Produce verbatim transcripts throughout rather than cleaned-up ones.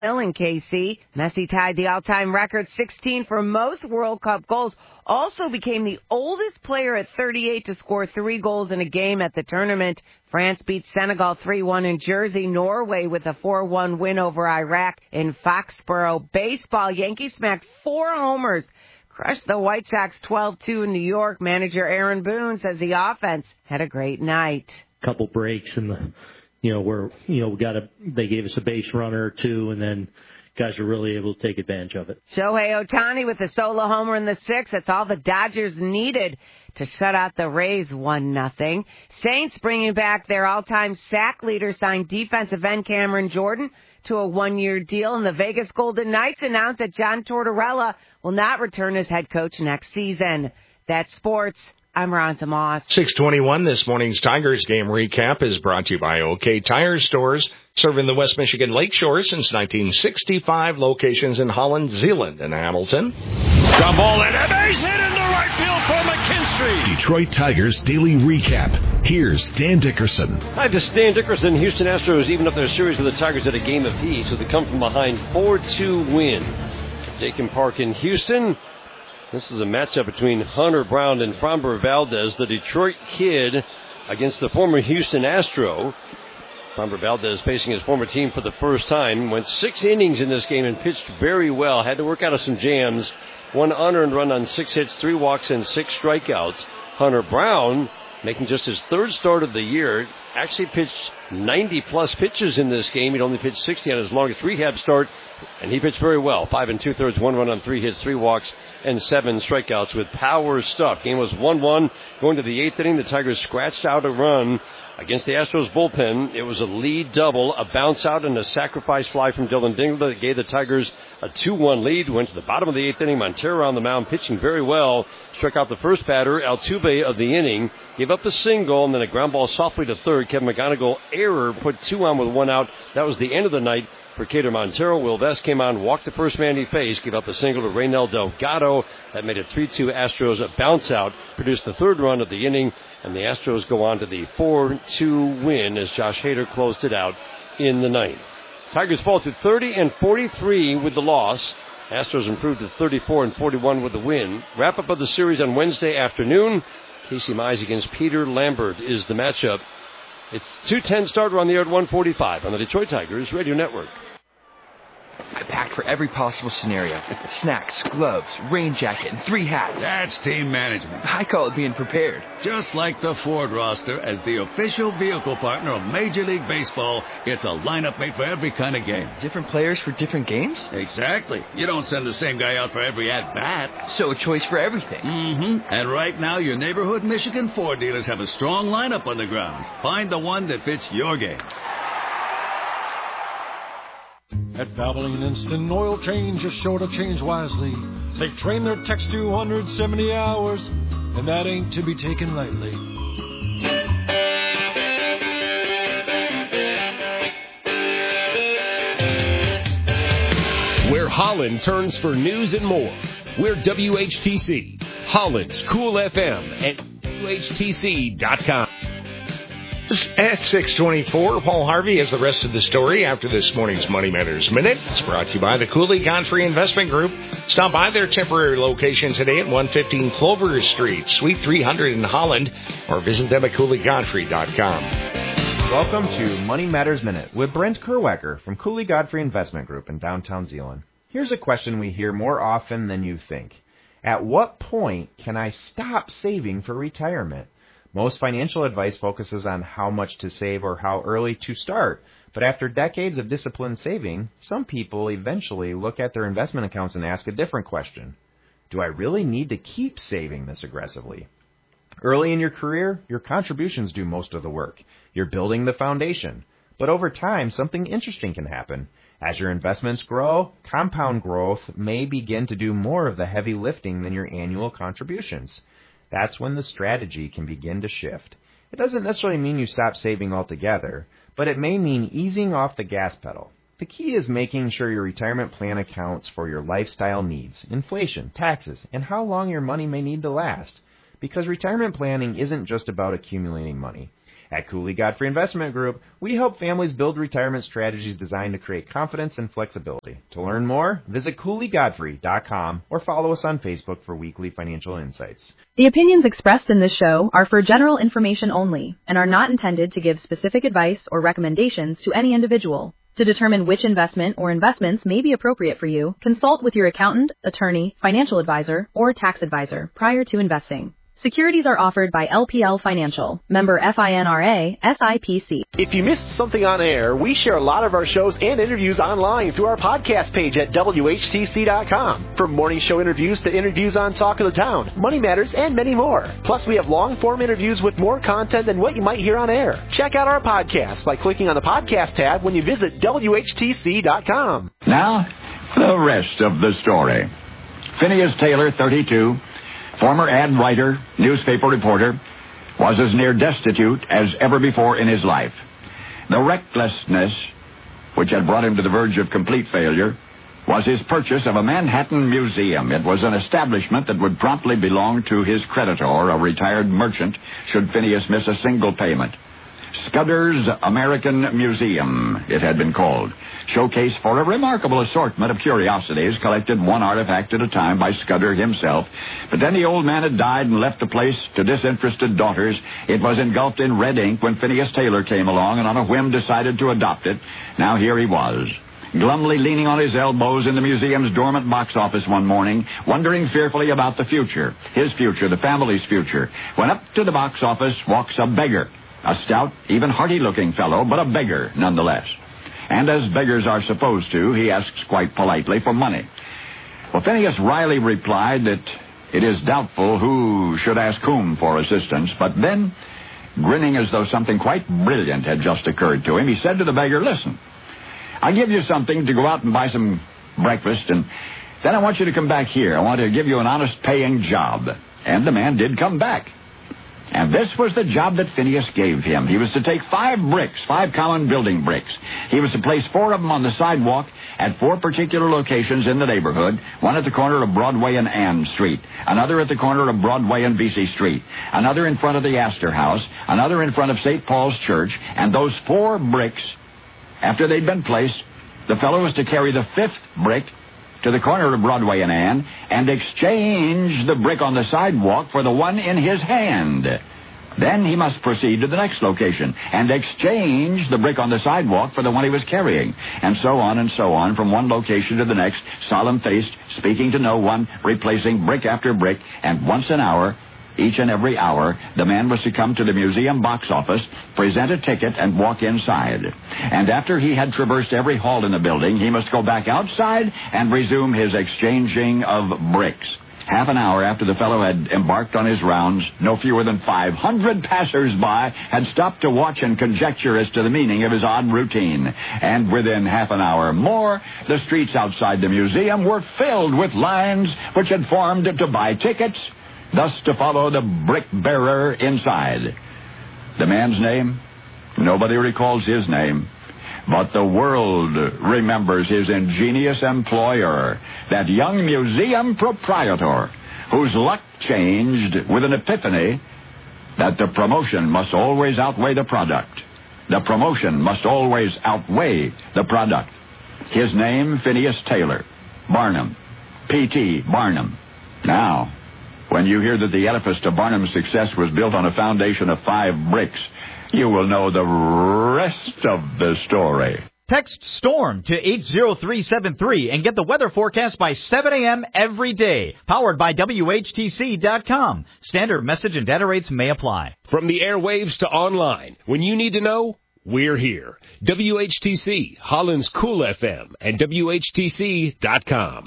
Still in K C, Messi tied the all-time record sixteen for most World Cup goals. Also became the oldest player at thirty-eight to score three goals in a game at the tournament. France beat Senegal three one in Jersey. Norway with a four one win over Iraq in Foxborough. Baseball, Yankees smacked four homers. Crushed the White Sox twelve two in New York. Manager Aaron Boone says the offense had a great night. Couple breaks in the... You know, where, you know, we got a, they gave us a base runner or two, and then guys were really able to take advantage of it. Shohei Ohtani with a solo homer in the sixth. That's all the Dodgers needed to shut out the Rays one nothing. Saints bringing back their all-time sack leader, signed defensive end Cameron Jordan to a one-year deal. And the Vegas Golden Knights announced that John Tortorella will not return as head coach next season. That's sports. I'm Ronza Moss. six twenty-one, this morning's Tigers game recap is brought to you by OK Tire Stores, serving the West Michigan Lakeshore since nineteen sixty-five, locations in Holland, Zeeland, and Hamilton. Ground ball and a base hit into right field for McKinstry. Detroit Tigers Daily Recap. Here's Dan Dickerson. Hi, this is Dan Dickerson. Houston Astros even up their series with the Tigers at a game apiece, so they come from behind four two win. Dakin Park in Houston. This is a matchup between Hunter Brown and Framber Valdez, the Detroit kid against the former Houston Astro. Framber Valdez facing his former team for the first time. Went six innings in this game and pitched very well. Had to work out of some jams. One unearned run on six hits, three walks, and six strikeouts. Hunter Brown, making just his third start of the year, actually pitched ninety-plus pitches in this game. He'd only pitched sixty on his longest rehab start, and he pitched very well. Five and two-thirds, one run on three hits, three walks, and seven strikeouts with power stuff. Game was one one. Going to the eighth inning, the Tigers scratched out a run against the Astros bullpen. It was a lead double, a bounce out, and a sacrifice fly from Dylan Dingler that gave the Tigers a two one lead. Went to the bottom of the eighth inning. Montero on the mound, pitching very well. Struck out the first batter, Altuve, of the inning. Gave up the single, and then a ground ball softly to third. Kevin McGonigal, error, put two on with one out. That was the end of the night for Cater Montero. Will Vest came on, walked the first man he faced, gave up the single to Reynel Delgado. That made it three two Astros. A bounce out produced the third run of the inning, and the Astros go on to the four two win as Josh Hader closed it out in the ninth. Tigers fall to thirty and forty-three with the loss. Astros improved to thirty-four and forty-one with the win. Wrap up of the series on Wednesday afternoon. Casey Mize against Peter Lambert is the matchup. It's two ten starter on the air at one forty-five on the Detroit Tigers Radio Network. I packed for every possible scenario. Snacks, gloves, rain jacket, and three hats. That's team management. I call it being prepared. Just like the Ford roster, as the official vehicle partner of Major League Baseball, it's a lineup made for every kind of game. Different players for different games? Exactly. You don't send the same guy out for every at-bat. So a choice for everything. Mm-hmm. And right now, your neighborhood Michigan Ford dealers have a strong lineup on the ground. Find the one that fits your game. At Valvoline Instant Oil Change, you're sure to change wisely. They train their techs to one hundred seventy hours, and that ain't to be taken lightly. Where Holland turns for news and more. We're W H T C, Holland's Cool F M, and W H T C dot com. At six twenty-four, Paul Harvey has the rest of the story after this morning's Money Matters Minute. It's brought to you by the Cooley Godfrey Investment Group. Stop by their temporary location today at one fifteen Clover Street, Suite three hundred in Holland, or visit them at Cooley Godfrey dot com. Welcome to Money Matters Minute with Brent Kerwecker from Cooley Godfrey Investment Group in downtown Zeeland. Here's a question we hear more often than you think. At what point can I stop saving for retirement? Most financial advice focuses on how much to save or how early to start. But after decades of disciplined saving, some people eventually look at their investment accounts and ask a different question. Do I really need to keep saving this aggressively? Early in your career, your contributions do most of the work. You're building the foundation. But over time, something interesting can happen. As your investments grow, compound growth may begin to do more of the heavy lifting than your annual contributions. That's when the strategy can begin to shift. It doesn't necessarily mean you stop saving altogether, but it may mean easing off the gas pedal. The key is making sure your retirement plan accounts for your lifestyle needs, inflation, taxes, and how long your money may need to last. Because retirement planning isn't just about accumulating money. At Cooley Godfrey Investment Group, we help families build retirement strategies designed to create confidence and flexibility. To learn more, visit cooley godfrey dot com or follow us on Facebook for weekly financial insights. The opinions expressed in this show are for general information only and are not intended to give specific advice or recommendations to any individual. To determine which investment or investments may be appropriate for you, consult with your accountant, attorney, financial advisor, or tax advisor prior to investing. Securities are offered by L P L Financial, member FINRA, S I P C. If you missed something on air, we share a lot of our shows and interviews online through our podcast page at W H T C dot com. From morning show interviews to interviews on Talk of the Town, Money Matters, and many more. Plus, we have long-form interviews with more content than what you might hear on air. Check out our podcast by clicking on the podcast tab when you visit W H T C dot com. Now, the rest of the story. Phineas Taylor, thirty-two, former ad writer, newspaper reporter, was as near destitute as ever before in his life. The recklessness which had brought him to the verge of complete failure was his purchase of a Manhattan museum. It was an establishment that would promptly belong to his creditor, a retired merchant, should Phineas miss a single payment. Scudder's American Museum, it had been called, showcased for a remarkable assortment of curiosities collected one artifact at a time by Scudder himself. But then the old man had died and left the place to disinterested daughters. It was engulfed in red ink when Phineas Taylor came along and on a whim decided to adopt it. Now here he was, glumly leaning on his elbows in the museum's dormant box office one morning, wondering fearfully about the future, his future, the family's future, when up to the box office walks a beggar. A stout, even hearty-looking fellow, but a beggar nonetheless. And as beggars are supposed to, he asks quite politely for money. Well, Phineas Riley replied that it is doubtful who should ask whom for assistance, but then, grinning as though something quite brilliant had just occurred to him, he said to the beggar, "Listen, I give you something to go out and buy some breakfast, and then I want you to come back here. I want to give you an honest-paying job." And the man did come back. And this was the job that Phineas gave him. He was to take five bricks, five common building bricks. He was to place four of them on the sidewalk at four particular locations in the neighborhood, one at the corner of Broadway and Ann Street, another at the corner of Broadway and Vesey Street, another in front of the Astor House, another in front of Saint Paul's Church, and those four bricks, after they'd been placed, the fellow was to carry the fifth brick to the corner of Broadway and Ann and exchange the brick on the sidewalk for the one in his hand. Then he must proceed to the next location and exchange the brick on the sidewalk for the one he was carrying, and so on and so on from one location to the next, solemn-faced, speaking to no one, replacing brick after brick, and once an hour, each and every hour, the man was to come to the museum box office, present a ticket, and walk inside. And after he had traversed every hall in the building, he must go back outside and resume his exchanging of bricks. Half an hour after the fellow had embarked on his rounds, no fewer than five hundred passers-by had stopped to watch and conjecture as to the meaning of his odd routine. And within half an hour more, the streets outside the museum were filled with lines which had formed to buy tickets, thus to follow the brick-bearer inside. The man's name? Nobody recalls his name. But the world remembers his ingenious employer, that young museum proprietor, whose luck changed with an epiphany that the promotion must always outweigh the product. The promotion must always outweigh the product. His name, Phineas Taylor. Barnum. P T Barnum. Now, when you hear that the edifice to Barnum's success was built on a foundation of five bricks, you will know the rest of the story. Text STORM to eight zero three seven three and get the weather forecast by seven a.m. every day. Powered by W H T C dot com. Standard message and data rates may apply. From the airwaves to online, when you need to know, we're here. W H T C, Holland's Cool F M, and W H T C dot com.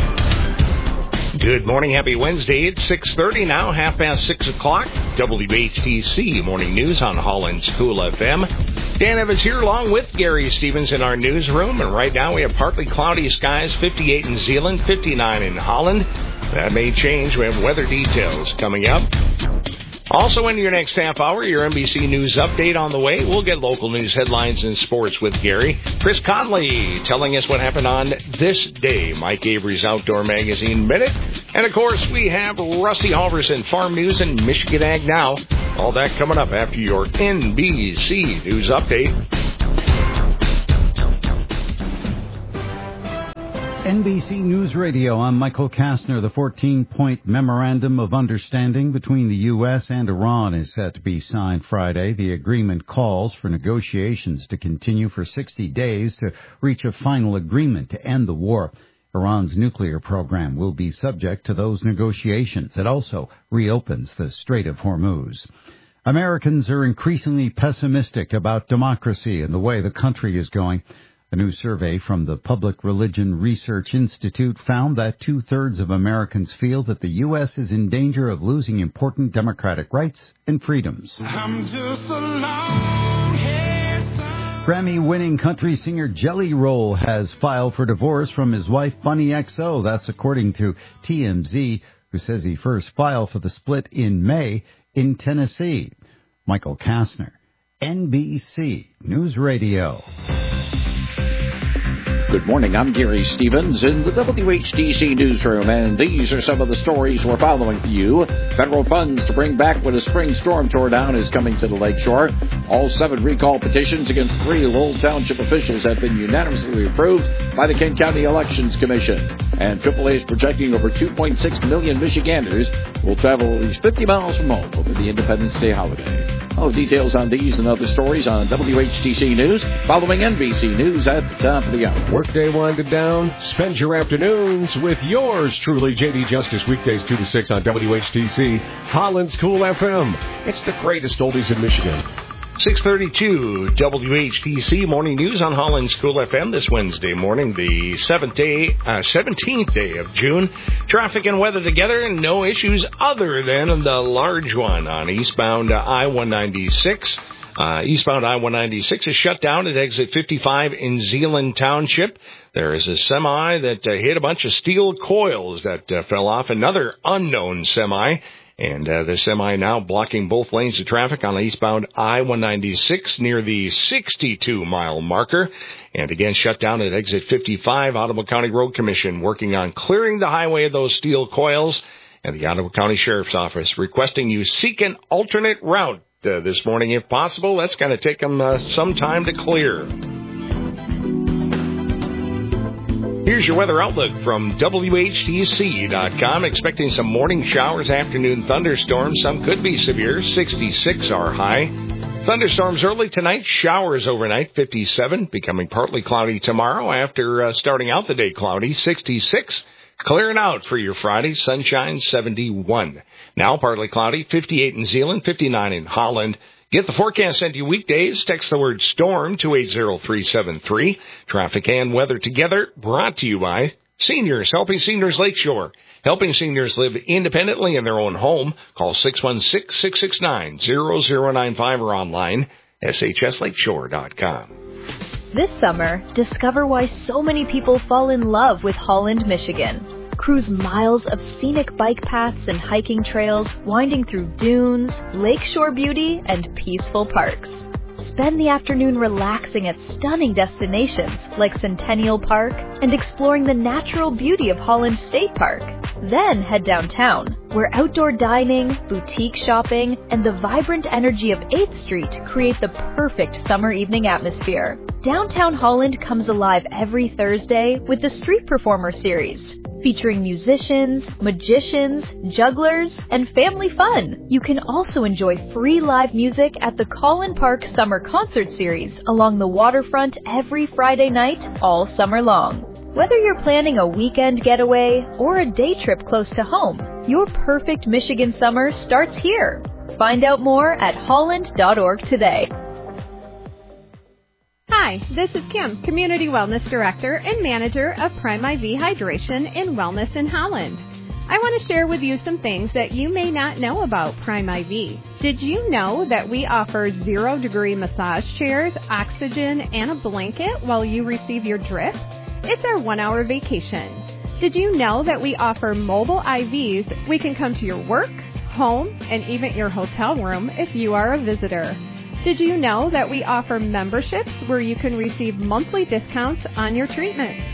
Good morning. Happy Wednesday. It's six thirty now, half past six o'clock. W H T C Morning News on Holland's Cool F M. Dan Evans here along with Gary Stevens in our newsroom. And right now we have partly cloudy skies, fifty-eight in Zeeland, fifty-nine in Holland. That may change. We have weather details coming up. Also, in your next half hour, your N B C News update on the way. We'll get local news headlines and sports with Gary. Chris Conley telling us what happened on this day. Mike Avery's Outdoor Magazine Minute. And, of course, we have Rusty Halverson, Farm News and Michigan Ag Now. All that coming up after your N B C News Update. N B C News Radio, I'm Michael Kastner. The fourteen-point Memorandum of Understanding between the U S and Iran is set to be signed Friday. The agreement calls for negotiations to continue for sixty days to reach a final agreement to end the war. Iran's nuclear program will be subject to those negotiations. It also reopens the Strait of Hormuz. Americans are increasingly pessimistic about democracy and the way the country is going. A new survey from the Public Religion Research Institute found that two-thirds of Americans feel that the U S is in danger of losing important democratic rights and freedoms. I'm just a long-haired son. Grammy-winning country singer Jelly Roll has filed for divorce from his wife Bunny X O. That's according to T M Z, who says he first filed for the split in May in Tennessee. Michael Kastner, N B C News Radio. Good morning, I'm Gary Stevens in the W H T C newsroom, and these are some of the stories we're following for you. Federal funds to bring back what a spring storm tore down is coming to the lakeshore. All seven recall petitions against three Lowell Township officials have been unanimously approved by the Kent County Elections Commission. And triple A is projecting over two point six million Michiganders will travel at least fifty miles from home over the Independence Day holiday. All details on these and other stories on W H T C News, following N B C News at the top of the hour. Workday winded down. Spend your afternoons with yours truly, J D Justice, weekdays two to six on W H T C, Holland's Cool F M. It's the greatest oldies in Michigan. six thirty-two W H T C Morning News on Holland's Cool F M this Wednesday morning, the seventh day, uh, seventeenth day of June. Traffic and weather together, and no issues other than the large one on eastbound uh, I one ninety-six. Uh, eastbound I one ninety-six is shut down at exit fifty-five in Zeeland Township. There is a semi that uh, hit a bunch of steel coils that uh, fell off. Another unknown semi. And uh, the semi now blocking both lanes of traffic on eastbound I one ninety-six near the sixty-two mile marker. And again, shut down at exit fifty-five. Ottawa County Road Commission working on clearing the highway of those steel coils. And the Ottawa County Sheriff's Office requesting you seek an alternate route uh, this morning if possible. That's going to take them uh, some time to clear. Here's your weather outlook from W H T C dot com. Expecting some morning showers, afternoon thunderstorms. Some could be severe. sixty-six are high. Thunderstorms early tonight. Showers overnight. fifty-seven. Becoming partly cloudy tomorrow after uh, starting out the day cloudy. sixty-six. Clearing out for your Friday. Sunshine. seventy-one. Now partly cloudy. fifty-eight in Zeeland. fifty-nine in Holland. Get the forecast sent to you weekdays. Text the word STORM to eight zero three seven three. Traffic and weather together brought to you by Seniors Helping Seniors Lakeshore. Helping seniors live independently in their own home. Call six one six, six six nine, zero zero nine five or online, S H S lakeshore dot com. This summer, discover why so many people fall in love with Holland, Michigan. Cruise miles of scenic bike paths and hiking trails, winding through dunes, lakeshore beauty, and peaceful parks. Spend the afternoon relaxing at stunning destinations like Centennial Park and exploring the natural beauty of Holland State Park. Then head downtown, where outdoor dining, boutique shopping, and the vibrant energy of eighth Street create the perfect summer evening atmosphere. Downtown Holland comes alive every Thursday with the Street Performer Series, featuring musicians, magicians, jugglers, and family fun. You can also enjoy free live music at the Collin Park Summer Concert Series along the waterfront every Friday night all summer long. Whether you're planning a weekend getaway or a day trip close to home, your perfect Michigan summer starts here. Find out more at holland dot org today. Hi, this is Kim, Community Wellness Director and Manager of Prime I V Hydration and Wellness in Holland. I want to share with you some things that you may not know about Prime I V. Did you know that we offer zero-degree massage chairs, oxygen, and a blanket while you receive your drip? It's our one-hour vacation. Did you know that we offer mobile I Vs? We can come to your work, home, and even your hotel room if you are a visitor. Did you know that we offer memberships where you can receive monthly discounts on your treatments?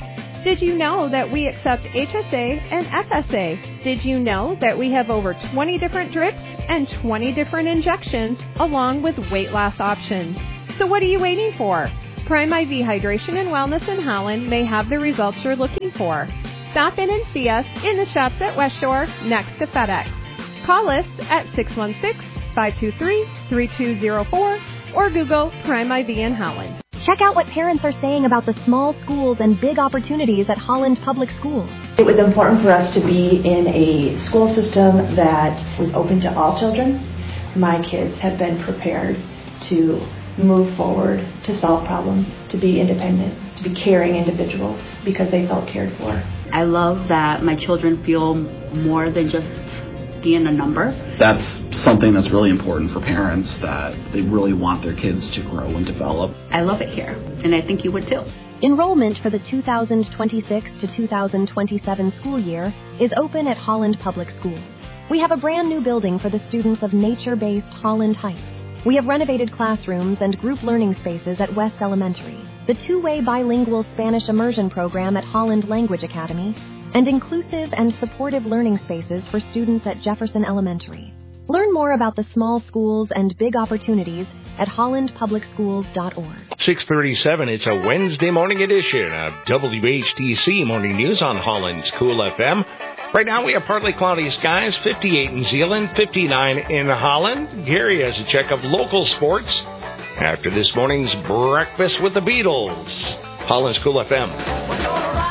Did you know that we accept H S A and F S A? Did you know that we have over twenty different drips and twenty different injections along with weight loss options? So what are you waiting for? Prime I V Hydration and Wellness in Holland may have the results you're looking for. Stop in and see us in the shops at West Shore next to FedEx. Call us at six one six, five two three, three two zero four or Google Prime I V in Holland. Check out what parents are saying about the small schools and big opportunities at Holland Public Schools. It was important for us to be in a school system that was open to all children. My kids have been prepared to move forward, to solve problems, to be independent, to be caring individuals because they felt cared for. I love that my children feel more than just being a number. That's something that's really important for parents, that they really want their kids to grow and develop. I love it here, and I think you would too. Enrollment for the two thousand twenty-six to two thousand twenty-seven school year is open at Holland Public Schools. We have a brand new building for the students of nature-based Holland Heights. We have renovated classrooms and group learning spaces at West Elementary, the two-way bilingual Spanish immersion program at Holland Language Academy, and inclusive and supportive learning spaces for students at Jefferson Elementary. Learn more about the small schools and big opportunities at holland public schools dot org. six thirty-seven, it's a Wednesday morning edition of W H T C Morning News on Holland's Cool F M. Right now we have partly cloudy skies, fifty-eight in Zeeland, fifty-nine in Holland. Gary has a check of local sports after this morning's breakfast with the Beatles. Holland's Cool F M.